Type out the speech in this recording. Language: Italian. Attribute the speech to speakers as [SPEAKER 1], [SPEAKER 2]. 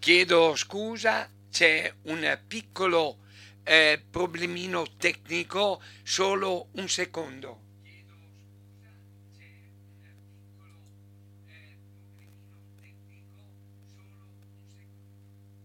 [SPEAKER 1] Chiedo scusa, c'è un piccolo problemino tecnico, solo un secondo.